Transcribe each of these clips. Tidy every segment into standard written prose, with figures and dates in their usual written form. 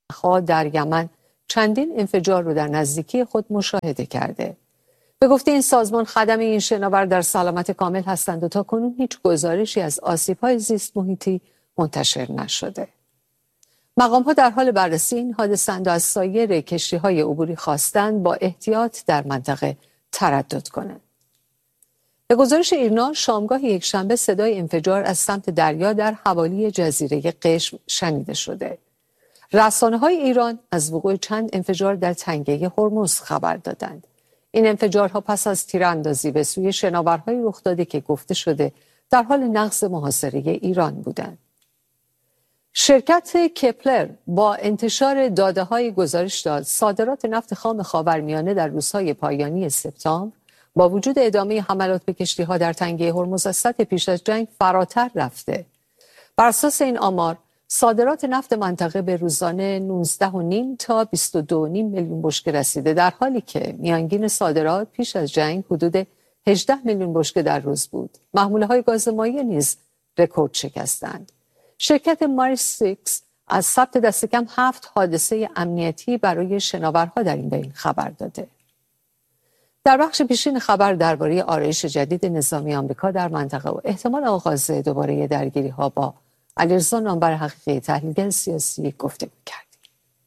در یمن چندین انفجار رو در نزدیکی خود مشاهده کرده. به گفته این سازمان خدمه این شناور در سلامت کامل هستند و تاکنون هیچ گزارشی از آسیب‌های زیست محیطی منتشر نشده. مقام‌ها در حال بررسی این حادثه‌اند و از سایر کشتی‌های عبوری خواستند با احتیاط در منطقه تردد کنند. به گزارش ایرنا شامگاه یکشنبه صدای انفجار از سمت دریا در حوالی جزیره قشم شنیده شده. رسانه‌های ایران از وقوع چند انفجار در تنگه هرمز خبر دادند. این انفجارها پس از تیراندازی به سوی شناورهای رخ داده که گفته شده در حال نقض محاصره ایران بودند. شرکت کپلر با انتشار داده‌های گزارش داد صادرات نفت خام خاورمیانه در روزهای پایانی سپتامبر با وجود ادامه حملات به کشتی‌ها در تنگه هرمز از سطح پیش از جنگ فراتر رفته. بر اساس این آمار صادرات نفت منطقه به روزانه 19.5 تا 22.5 میلیون بشکه رسیده، در حالی که میانگین صادرات پیش از جنگ حدود 18 میلیون بشکه در روز بود. محموله‌های گاز مایع نیز رکورد شکستند. شرکت ماریسیکس از ثبت دست کم 7 حادثه امنیتی برای شناورها در این بین خبر داده. در بخش پیشین خبر درباره آرایش جدید نظامی آمریکا در منطقه و احتمال آغاز دوباره درگیری‌ها با علیرضا نامور حقیقی تحلیلگر سیاسی گفتگو کردیم.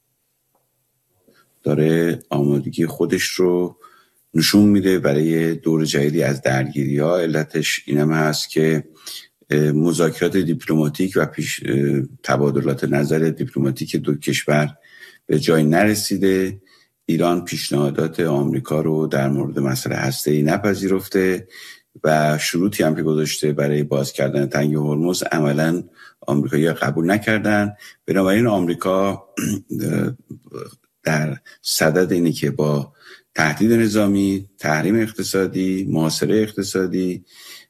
داره آمادگی خودش رو نشون میده برای دور جدیدی از درگیری‌ها. علتش اینم هست که مذاکرات دیپلماتیک و تبادلات نظر دیپلماتیک دو کشور به جای نرسیده. ایران پیشنهادات آمریکا رو در مورد مسئله هسته‌ای نپذیرفته و شروطی هم که گذاشته برای باز کردن تنگه هرمز عملاً آمریکایی‌ها قبول نکردن. بنابراین آمریکا در صدد اینه که با تهدید نظامی، تحریم اقتصادی، محاصره اقتصادی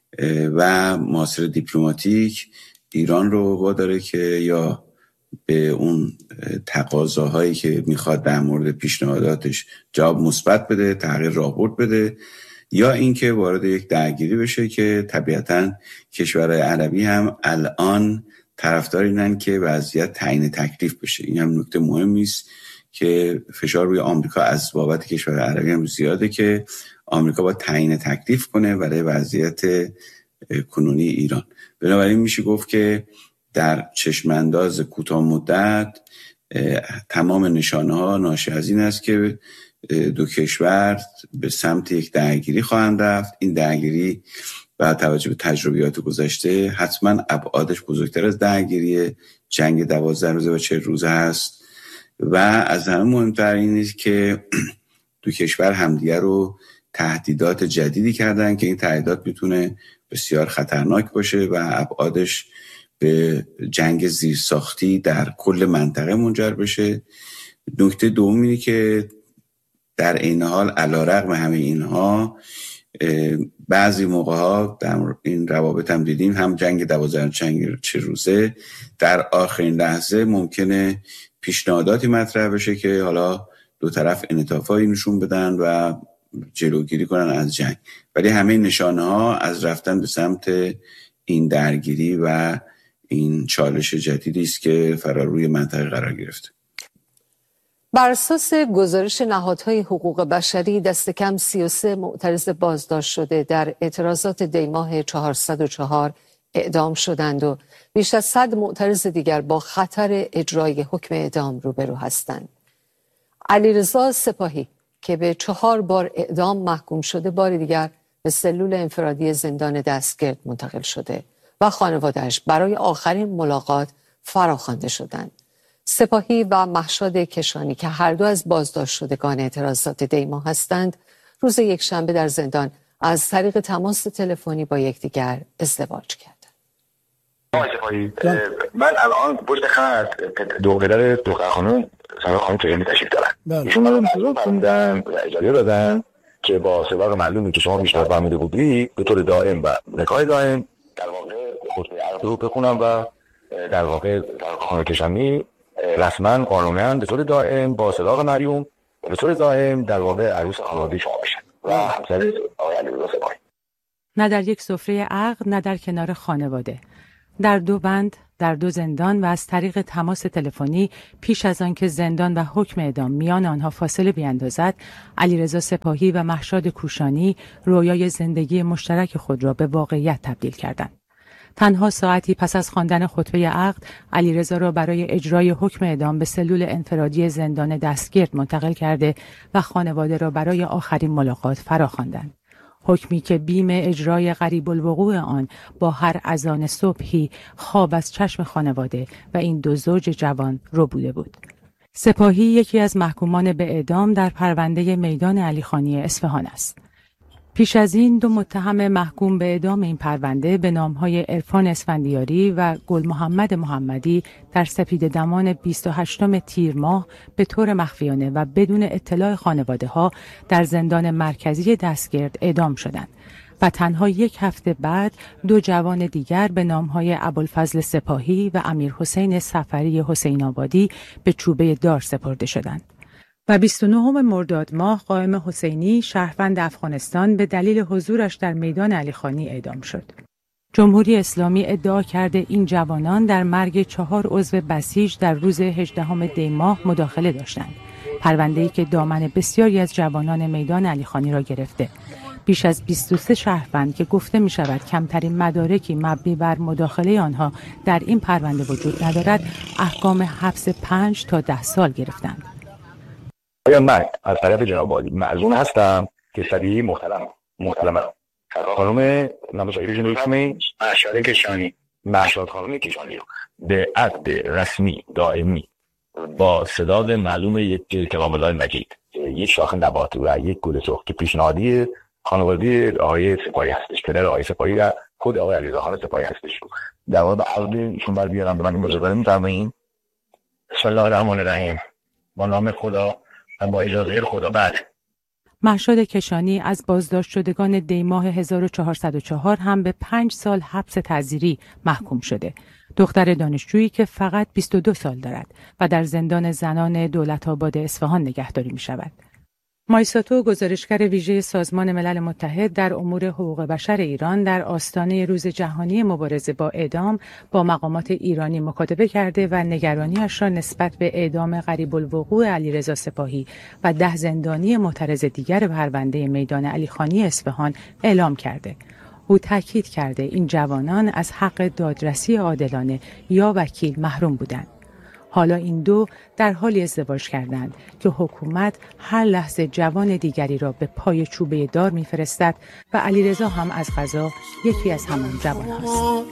و محاصره دیپلماتیک ایران رو واداره که یا به اون تقاضاهایی که میخواد در مورد پیشنهاداتش جواب مثبت بده، تغییر راهبرد بده، یا اینکه وارد یک درگیری بشه که طبیعتاً کشورهای عربی هم الان طرفدار اینن که وضعیت تعیین تکلیف بشه. این هم نکته مهمی است که فشار روی آمریکا از بابت کشورهای عربی هم زیاده که آمریکا با تعیین تکلیف کنه برای وضعیت کنونی ایران. بنابراین میشه گفت که در چشمانداز کوتاه مدت تمام نشانه ها ناشی از این است که دو کشور به سمت یک درگیری خواهند رفت. این درگیری با توجه به تجربیات گذشته حتما ابعادش بزرگتر از درگیری جنگ 12 روزه و 40 روزه هست و از همه مهمتر این است که دو کشور همدیگر رو تهدیدات جدیدی کردن که این تهدیدات میتونه بسیار خطرناک باشه و ابعادش به جنگ زیرساختی در کل منطقه منجر بشه. نکته دوم اینه که در این حال علیرغم همه اینها بعضی موقع‌ها در این روابط هم دیدیم هم جنگ 12 چه روزه در آخرین لحظه ممکنه پیشنهاداتی مطرح بشه که حالا دو طرف انعطافایی نشون بدن و جلوگیری کنن از جنگ، ولی همه نشانه ها از رفتن به سمت این درگیری و این چالش جدیدی است که فراروی منطقه قرار گرفته. بر اساس گزارش نهادهای حقوق بشری دست کم 33 معترض بازداشت شده در اعتراضات دیماه 404 اعدام شدند و بیش از 100 معترض دیگر با خطر اجرای حکم اعدام روبرو هستند. علیرضا سپاهی که به 4 بار اعدام محکوم شده بار دیگر به سلول انفرادی زندان دستگرد منتقل شده و خانواده‌اش برای آخرین ملاقات فراخوانده شدند. سپاهی و مهشاد کشانی که هر دو از بازداشت شدگان اعتراضات دیما هستند روز یکشنبه در زندان از طریق تماس تلفنی با یکدیگر ازدواج کردند. من الان پشت خط دو پدر دختر خانم ترینی تشریف دارن. ایشون من رو خوندن و اجازه دادن که با سبق معلومی که شما بیشتر فهمیده بودی به طور دائم و نکاح دائم در واقع خطبه عقد رو بخونم و در واقع خانه کشمی رسما قانونا به طور دائم با صداق مریم به طور دائم در واقع عروس خانواده شما بشن و همسر آقای علیرضا سپاهی. نه در یک سفره عقد نه در کنار خانواده، در دو بند در 2 زندان و از طریق تماس تلفنی پیش از آن که زندان و حکم اعدام میان آنها فاصله بیندازد، علیرضا سپاهی و مهشاد کوشانی رویای زندگی مشترک خود را به واقعیت تبدیل کردند. تنها ساعتی پس از خواندن خطبه عقد، علیرضا را برای اجرای حکم اعدام به سلول انفرادی زندان دستگرد منتقل کرده و خانواده را برای آخرین ملاقات فراخواندند. حکمی که بیم اجرای قریب الوقوع آن با هر اذان صبحی خواب از چشم خانواده و این 2 زوج جوان ربوده بود. سپاهی یکی از محکومان به اعدام در پرونده میدان علیخانی اصفهان است. پیش از این 2 متهم محکوم به اعدام این پرونده به نامهای عرفان اسفندیاری و گل محمد محمدی در سپیده‌دمان 28 تیر ماه به طور مخفیانه و بدون اطلاع خانواده‌ها در زندان مرکزی دستگرد اعدام شدند و تنها 1 هفته بعد 2 جوان دیگر به نامهای ابوالفضل سپاهی و امیرحسین سفری حسین آبادی به چوبه دار سپرده شدند. و 29 مرداد ماه قائم حسینی شهروند افغانستان به دلیل حضورش در میدان علیخانی اعدام شد. جمهوری اسلامی ادعا کرده این جوانان در مرگ 4 عضو بسیج در روز 18 دی ماه مداخله داشتند. پرونده‌ای که دامن بسیاری از جوانان میدان علیخانی را گرفته. بیش از 23 شهروند که گفته می شود کمترین مدارکی مبنی بر مداخله آنها در این پرونده وجود ندارد، احکام حبس 5 تا 10 سال گرفتند. من از طرف جناب عالی معلوم هستم که طبیعی محترمه خانم نامزدی جنوبی مهشاد خانم کشانی به عقد رسمی دائمی با صداد معلوم یک کتاب الله مجید، یک شاخ نبات و یک گل سرخ که پیشنهادی خانواده آقای سپاهی هستش، پدر آقای سپاهی و خود آقای علیرضا خان سپاهی هستش، در واقع عقد ایشون بر بیارم به من مجازات می‌فرمایید. بسم الله الرحمن الرحیم. با نام خدا و با اجازه خدا. بعد مهشاد کشانی از بازداشت شدگان دی ماه 1404 هم به 5 سال حبس تعزیری محکوم شده. دختر دانشجویی که فقط 22 سال دارد و در زندان زنان دولت‌آباد اصفهان نگهداری می‌شود. مایساتو، گزارشگر ویژه سازمان ملل متحد در امور حقوق بشر ایران، در آستانه روز جهانی مبارزه با اعدام با مقامات ایرانی مکاتبه کرده و نگرانیش را نسبت به اعدام قریب الوقوع علیرضا سپاهی و 10 زندانی معترض دیگر پرونده میدان علیخانی اصفهان اعلام کرده. او تاکید کرده این جوانان از حق دادرسی عادلانه یا وکیل محروم بودند. حالا این 2 در حالی ازدواج کردند که حکومت هر لحظه جوان دیگری را به پای چوبه دار می‌فرستد و علیرضا هم از قضا یکی از همان جوان هاست.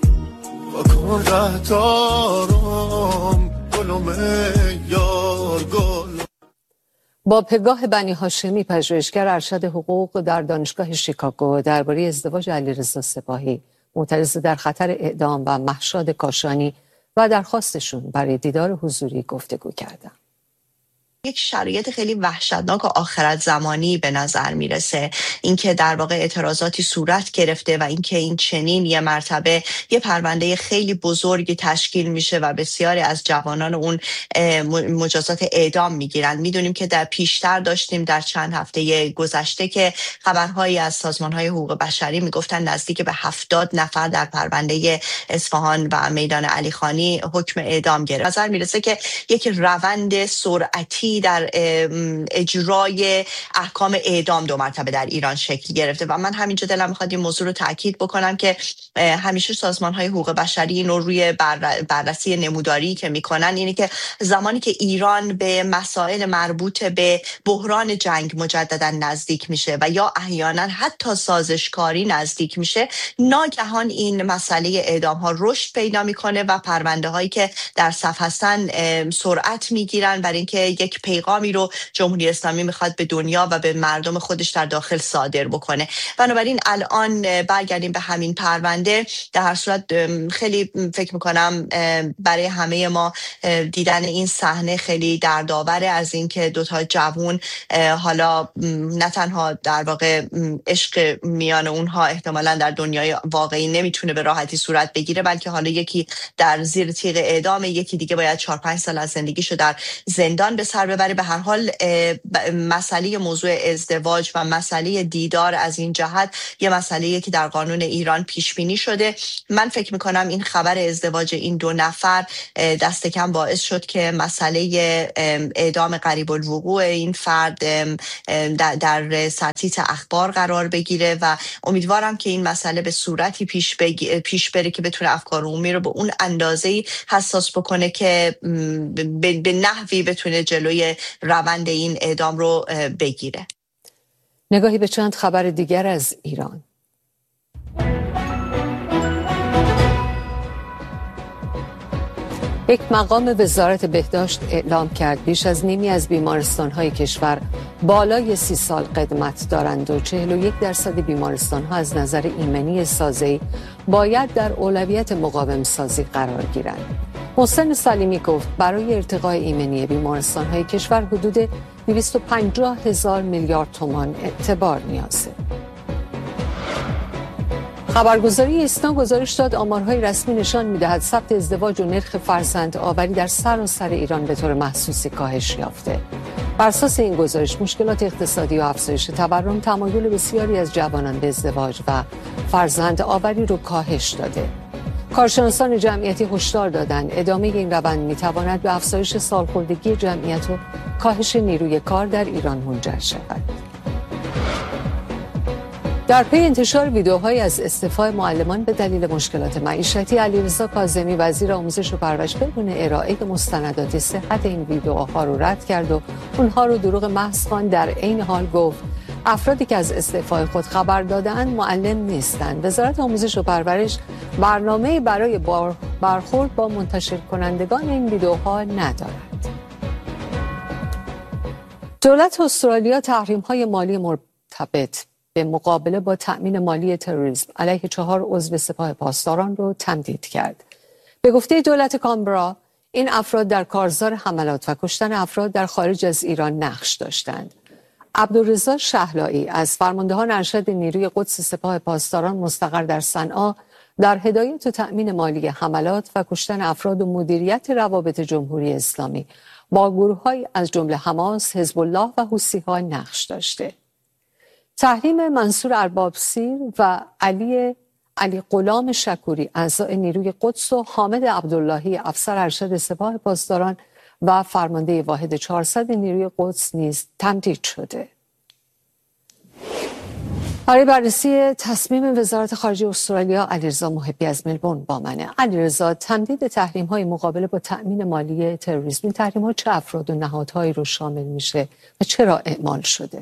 با پگاه بنی هاشمی، پژوهشگر ارشد حقوق در دانشگاه شیکاگو، درباره ازدواج علیرضا سپاهی معترض در خطر اعدام و مهشاد کاشانی و درخواستشون برای دیدار حضوری گفتگو کردم. یک شرایط خیلی وحشتناک و آخرت زمانی به نظر میرسه، اینکه در واقع اعتراضاتی صورت گرفته و اینکه این چنین یه مرتبه یه پرونده خیلی بزرگی تشکیل میشه و بسیاری از جوانان اون مجازات اعدام میگیرن. میدونیم که در پیشتر داشتیم در چند هفته گذشته که خبرهایی از سازمان‌های حقوق بشری میگفتن نزدیک به 70 نفر در پرونده اصفهان و میدان علیخانی حکم اعدام گرفت. نظر میرسه که یک روند سرعتی در اجرای احکام اعدام 2 مرتبه در ایران شکل گرفته و من همینجا دلم میخواد این موضوع رو تاکید بکنم که همیشه سازمان‌های حقوق بشری اینو روی بررسی نموداری که میکنن اینه که زمانی که ایران به مسائل مربوط به بحران جنگ مجددا نزدیک میشه و یا احیانا حتی سازشکاری نزدیک میشه، ناگهان این مسئله اعدام ها رشد پیدا میکنه و پرونده هایی که در صف هستن سرعت میگیرن برای اینکه یک پیغامی رو جمهوری اسلامی میخواد به دنیا و به مردم خودش در داخل صادر بکنه. بنابراین الان برگردیم به همین پرونده. در هر صورت خیلی فکر میکنم برای همه ما دیدن این صحنه خیلی دردآوره، از اینکه 2 تا جوون حالا نه تنها در واقع عشق میان اونها احتمالاً در دنیای واقعی نمیتونه به راحتی صورت بگیره، بلکه حالا یکی در زیر تیغ اعدام، یکی دیگه باید 4-5 سال از زندگیشو در زندان به سر ببره. به هر حال مسئله موضوع ازدواج و مسئله دیدار از این جهت یه مسئله‌ای که در قانون ایران پیش بینی شده. من فکر میکنم این خبر ازدواج این دو نفر دست کم باعث شد که مسئله اعدام قریب الوقوع این فرد در سطح اخبار قرار بگیره و امیدوارم که این مسئله به صورتی پیش بره که بتونه افکار عمومی رو به اون اندازه‌ای حساس بکنه که به نحوی بتونه جلوی روند این اعدام رو بگیره. نگاهی به چند خبر دیگر از ایران. یک مقام وزارت بهداشت اعلام کرد بیش از نیمی از بیمارستان‌های کشور بالای 30 سال قدمت دارند و 41% بیمارستان‌ها از نظر ایمنی سازی باید در اولویت مقاوم سازی قرار گیرند. محسن سلیمی گفت برای ارتقاء ایمنی بیمارستان‌های کشور حدود 250,000 میلیارد تومان اعتبار نیازه. خبرگزاری ایسنا گزارش داد آمارهای رسمی نشان می‌دهد ثبت ازدواج و نرخ فرزند آوری در سراسر ایران به طور محسوسی کاهش یافته. بر اساس این گزارش مشکلات اقتصادی و افزایش تورم تمایل بسیاری از جوانان به ازدواج و فرزند آوری رو کاهش داده. کارشناسان جمعیتی هشدار دادند ادامه این روند می‌تواند به افزایش سالخوردگی جمعیت و کاهش نیروی کار در ایران منجر شود. در پی انتشار ویدیوهایی از استعفای معلمان به دلیل مشکلات معیشتی، علیرضا کاظمی وزیر آموزش و پرورش بدون ارائه مستندات صحت این ویدیوها رو رد کرد و اونها رو دروغ محض خواند. در عین حال گفت افرادی که از استعفای خود خبر دادند معلم نیستند. وزارت آموزش و پرورش برنامه‌ای برای برخورد با منتشر کنندگان این ویدیوها ندارد. دولت استرالیا تحریم‌های مالی مرتبط به مقابله با تأمین مالی تروریسم علیه 4 عضو سپاه پاسداران رو تمدید کرد. به گفته دولت کانبرا این افراد در کارزار حملات و کشتن افراد در خارج از ایران نقش داشتند. عبدالرضا شهلایی از فرماندهان ارشد نیروی قدس سپاه پاسداران مستقر در صنعا در هدایت و تأمین مالی حملات و کشتن افراد و مدیریت روابط جمهوری اسلامی با گروه‌های از جمله حماس، حزب الله و حوثی‌ها نقش داشته. تحریم منصور اربابسیر و علی غلام شکوری اعضای نیروی قدس و حامد عبداللهی افسر ارشد سپاه پاسداران و فرمانده واحد 400 نیروی قدس نیز تمدید شده. برای بررسی تصمیم وزارت خارجه استرالیا، علیرضا محبی از ملبورن با منه. علیرضا، تمدید تحریم‌های مقابله با تأمین مالی تروریسم، این تحریم‌ها چه افراد و نهادهایی رو شامل میشه و چرا اعمال شده؟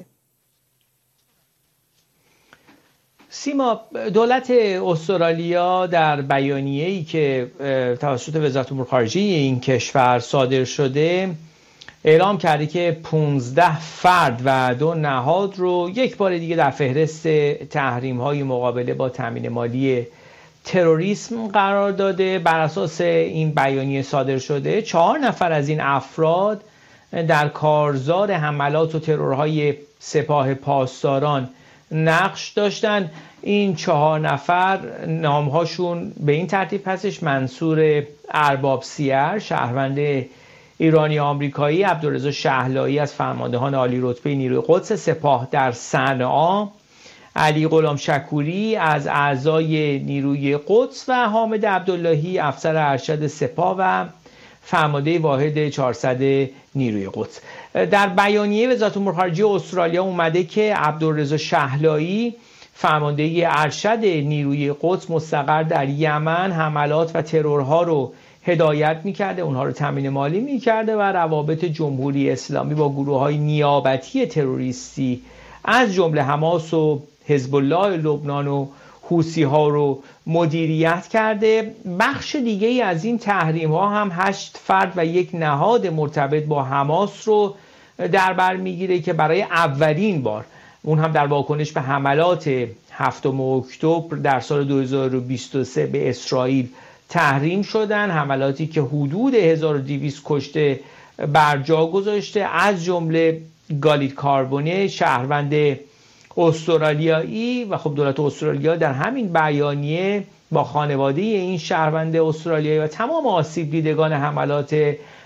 سیما، دولت استرالیا در بیانیه‌ای که توسط وزارت امور خارجه این کشور صادر شده اعلام کرده که 15 فرد و 2 نهاد رو یک بار دیگه در فهرست تحریم‌های مقابله با تامین مالی تروریسم قرار داده. بر اساس این بیانیه صادر شده 4 نفر از این افراد در کارزار حملات و ترورهای سپاه پاسداران نقش داشتن. این 4 نفر نامهاشون به این ترتیب هستش: منصور اربابسیر، شهروند ایرانی آمریکایی، عبدالرضا شهلایی از فرماندهان عالی رتبه نیروی قدس سپاه در صنعا، علی غلام شکوری از اعضای نیروی قدس و حامد عبداللهی افسر ارشد سپاه و فرمانده واحد 400 نیروی قدس. در بیانیه وزارت امور خارجه استرالیا اومده که عبدالرضا شهلایی فرمانده ارشد نیروی قدس مستقر در یمن حملات و ترورها رو هدایت میکرده، اونها رو تامین مالی میکرده و روابط جمهوری اسلامی با گروه‌های نیابتی تروریستی از جمله حماس و حزب الله لبنان و حوثی‌ها رو مدیریت کرده. بخش دیگه از این تحریم‌ها هم 8 فرد و 1 نهاد مرتبط با حماس رو در بر میگیره که برای اولین بار، اون هم در واکنش به حملات 7 اکتبر در سال 2023 به اسرائیل تحریم شدن، حملاتی که حدود 1200 کشته بر جا گذاشته، از جمله گالید کاربونه شهروند استرالیایی. و خب دولت استرالیا در همین بیانیه با خانواده این شهروند استرالیایی و تمام آسیب دیدگان حملات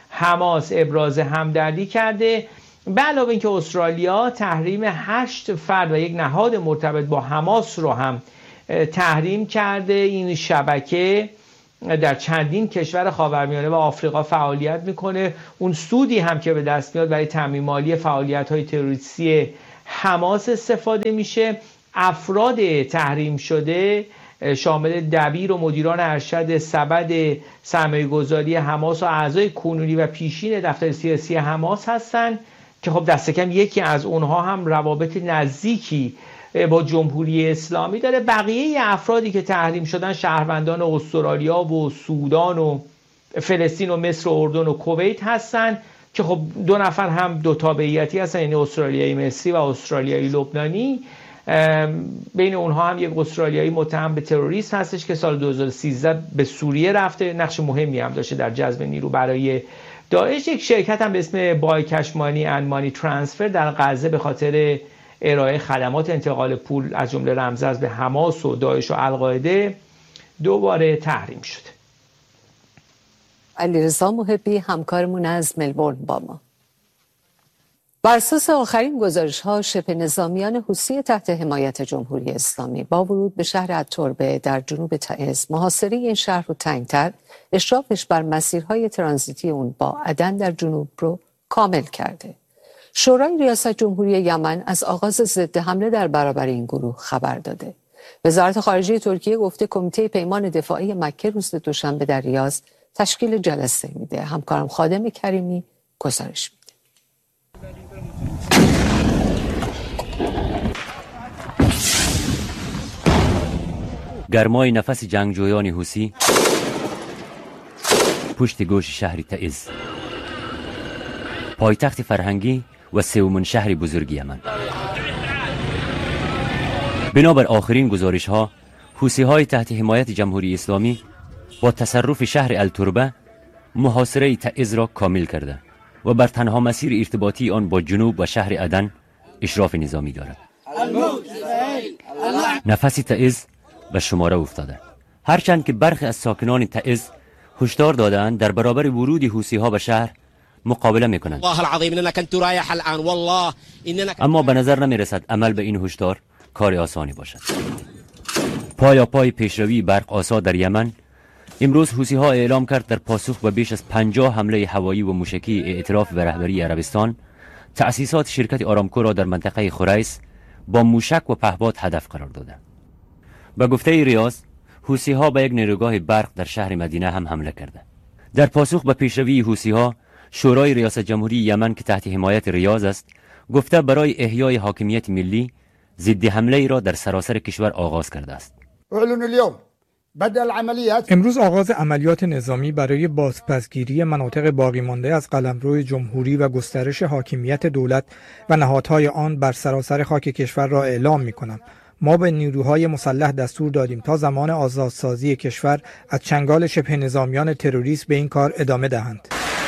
حماس ابراز همدردی کرده. به علاوه اینکه استرالیا تحریم 8 فرد و یک نهاد مرتبط با حماس رو هم تحریم کرده. این شبکه در چندین کشور خاورمیانه و آفریقا فعالیت میکنه. اون سودی هم که به دست میاد برای تامین مالی فعالیت‌های تروریستی حماس استفاده میشه. افراد تحریم شده شامل دبیر و مدیران ارشد سبد سرمایه‌گذاری حماس و اعضای کنونی و پیشین دفتر سیاسی حماس هستند که خب دست کم یکی از اونها هم روابط نزدیکی با جمهوری اسلامی داره. بقیه افرادی که تحریم شدن شهروندان استرالیا و سودان و فلسطین و مصر و اردن و کویت هستن که خب 2 نفر هم 2 تابعیتی هستن، یعنی استرالیایی مصری و استرالیایی لبنانی. بین اونها هم یک استرالیایی متهم به تروریسم هستش که سال 2013 به سوریه رفته، نقش مهمی هم داشته در جذب نیرو برای داعش. یک شرکت هم به اسم بای کش مانی اند مانی ترانسفر در غزه به خاطر ارائه خدمات انتقال پول از جمله رمزرز به حماس و داعش و القاعده دوباره تحریم شده. علیرضا محبی همکارمون از ملبورن با ما. بر اساس آخرین گزارش‌ها شبه نظامیان حوثی تحت حمایت جمهوری اسلامی با ورود به شهر التربه در جنوب تعز محاصره این شهر رو تنگ‌تر، اشرافش بر مسیرهای ترانزیتی اون با عدن در جنوب رو کامل کرده. شورای ریاست جمهوری یمن از آغاز ضد حمله در برابر این گروه خبر داده. وزارت خارجه ترکیه گفته کمیته پیمان دفاعی مکه روز دوشنبه در ریاض تشکیل جلسه میده. همکارم خادم کریمی گزارش میده. گرمای نفس جنگجویان حوثی پشت گوش شهر تعز، پایتخت فرهنگی و سومین شهر بزرگ یمن. بنابر آخرین گزارش ها، حوثی های تحت حمایت جمهوری اسلامی با تصرف شهر التربه محاصره تعز را کامل کرده و بر تنها مسیر ارتباطی آن با جنوب و شهر عدن اشراف نظامی دارد. نفس تعز به شماره افتاده، هرچند که برخی از ساکنان تعز هشدار دادند در برابر ورود حوثی ها به شهر مقابله میکنند. اما به نظر نمی رسد عمل به این هشدار کار آسانی باشد. پایا پای پیشروی برق آسا در یمن، امروز حوثی ها اعلام کرد در پاسخ به بیش از 50 حمله هوایی و موشکی ائتلاف به رهبری عربستان، تأسیسات شرکت آرامکو را در منطقه خریس با موشک و پهپاد هدف قرار داده. به گفته ریاض، حوثی ها به یک نیروگاه برق در شهر مدینه هم حمله کرده. در پاسخ به پیشروی حوثی ها، شورای ریاست جمهوری یمن که تحت حمایت ریاض است، گفته برای احیای حاکمیت ملی ضد حمله را در سراسر کشور آغاز کرده است. امروز آغاز عملیات نظامی برای بازپسگیری مناطق باقی مانده از قلمرو جمهوری و گسترش حاکمیت دولت و نهادهای آن بر سراسر خاک کشور را اعلام می‌کنم. ما به نیروهای مسلح دستور دادیم تا زمان آزادسازی کشور از چنگال شبه نظامیان تروریست به این کار ادامه دهند.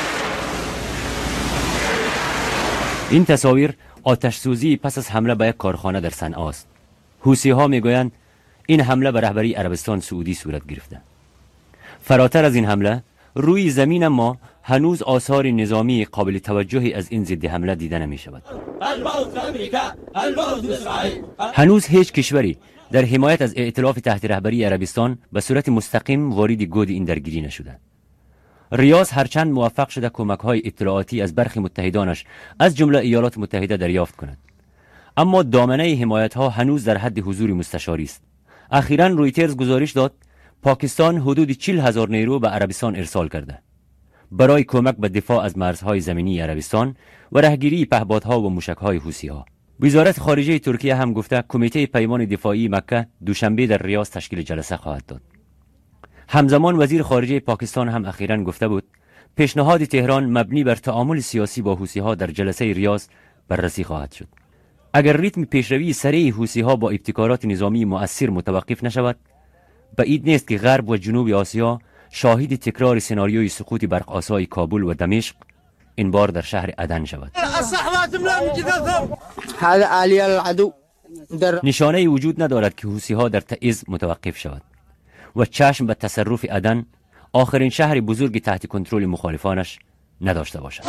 این تصاویر آتش سوزی پس از حمله به یک کارخانه در صنعا است. حوثی ها میگویند این حمله به رهبری عربستان سعودی صورت گرفته. فراتر از این حمله، روی زمین ما هنوز آثار نظامی قابل توجهی از این ضد حمله دیده نمی شود. هنوز هیچ کشوری در حمایت از ائتلاف تحت رهبری عربستان به صورت مستقیم وارد گود این درگیری نشده. ریاض هرچند موفق شده کمک‌های اطلاعاتی از برخی متحدانش از جمله ایالات متحده دریافت کند، اما دامنه حمایت‌ها هنوز در حد حضور مستشاری است. اخیراً رویترز گزارش داد پاکستان حدود 40,000 نیرو به عربستان ارسال کرده برای کمک به دفاع از مرزهای زمینی عربستان و رهگیری پهپادها و موشک‌های حوثی‌ها. وزارت خارجه ترکیه هم گفته کمیته پیمان دفاعی مکه دوشنبه در ریاض تشکیل جلسه خواهد داد. همزمان وزیر خارجه پاکستان هم اخیراً گفته بود پیشنهاد تهران مبنی بر تعامل سیاسی با حوثی‌ها در جلسه ریاض بررسی خواهد شد. اگر ریتم پیشروی سریع حوثی‌ها با ابتکارات نظامی مؤثر متوقف نشود، بعید نیست که غرب و جنوب آسیا شاهد تکرار سناریوی سقوط برق آسای کابل و دمشق این بار در شهر عدن شود. نشانه وجود ندارد که حوثی‌ها در تعز متوقف شود و چشم به تصرف عدن، آخرین شهر بزرگ تحت کنترل مخالفانش، نداشته باشد.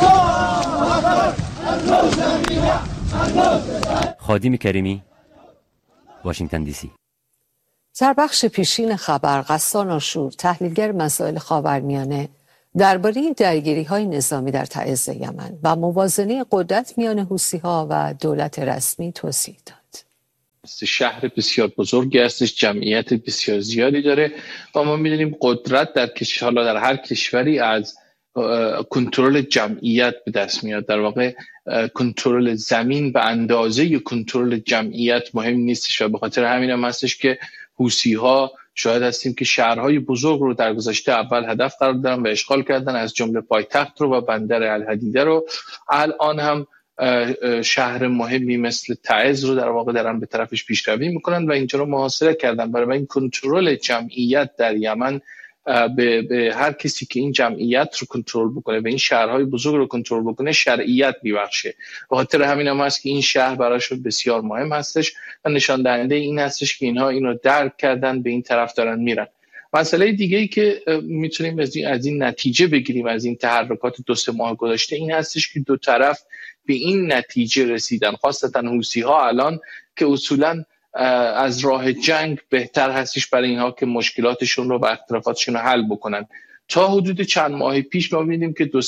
خادم کریمی، واشنگتن دی سی. در بخش پیشین خبر، غسان آشور، تحلیلگر مسائل خاورمیانه، درباره درگیری‌های نظامی در تعز یمن و موازنه قدرت میان حوثی‌ها و دولت رسمی توضیح داد. شهر بسیار بزرگی هستش، جمعیت بسیار زیادی داره و ما می‌دونیم قدرت در هر کشوری از کنترل جمعیت به دست میاد. در واقع کنترل زمین به اندازه کنترل جمعیت مهم نیستش و به خاطر همین هم هستش که حوثی‌ها شاهد هستیم که شهرهای بزرگ رو در گذشته اول هدف قرار دادن و اشغال کردن، از جمله پایتخت رو و بندر الحدیده رو. الان هم شهر مهمی مثل تعز رو در واقع دارن به طرفش پیشروی میکنن و اینجا رو محاصره کردن. برای این کنترل جمعیت در یمن به هر کسی که این جمعیت رو کنترل بکنه و این شهرهای بزرگ رو کنترل بکنه شرعیت میبخشه. به خاطر همین هم هست که این شهر براشون بسیار مهم هستش و نشان دهنده این هستش که اینها اینو درک کردن، به این طرف دارن میرن. مسئله دیگه ای که میتونیم از این نتیجه بگیریم از این تحرکات 2-3 ماه گذشته این هستش که دو طرف به این نتیجه رسیدن، خاصتا حوثی‌ها الان که اصولاً از راه جنگ بهتر هستش برای اینها که مشکلاتشون رو و اختلافاتشون رو حل بکنن. تا حدود چند ماه پیش ما می‌دیدیم که 2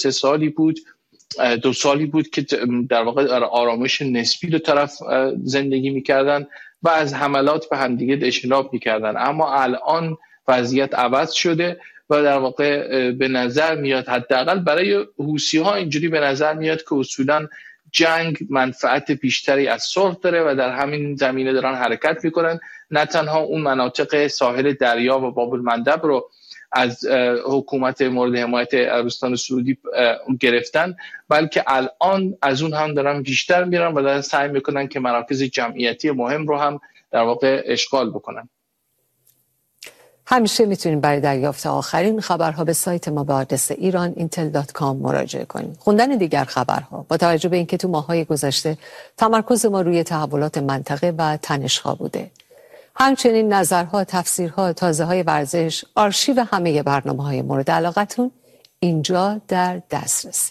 سالی بود که در واقع آرامش نسبی دو طرف زندگی می‌کردن و از حملات به همدیگه اجتناب می‌کردن، اما الان وضعیت عوض شده و در واقع به نظر میاد حداقل برای حوثی‌ها اینجوری به نظر میاد که اصولاً جنگ منفعت بیشتری از صلح داره و در همین زمینه دارن حرکت میکنن. نه تنها اون مناطق ساحل دریا و باب المندب رو از حکومت مورد حمایت عربستان سعودی گرفتن، بلکه الان از اون هم دارن بیشتر میرن و دارن سعی میکنن که مراکز جمعیتی مهم رو هم در واقع اشغال بکنن. همیشه میتونید برای دریافت آخرین خبرها به سایت ما به آدرس iran.intel.com مراجعه کنید. خوندن دیگر خبرها با توجه به اینکه تو ماه‌های گذشته تمرکز ما روی تحولات منطقه و تنش‌ها بوده. همچنین نظرها، تفسیرها، تازه‌های ورزش، آرشیو همه برنامه‌های مورد علاقتون اینجا در دسترس.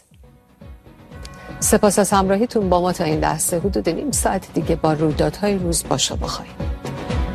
سپاس از همراهیتون با ما تا این لحظه. حدود نیم ساعت دیگه با رویدادهای روز با شما خواهیم.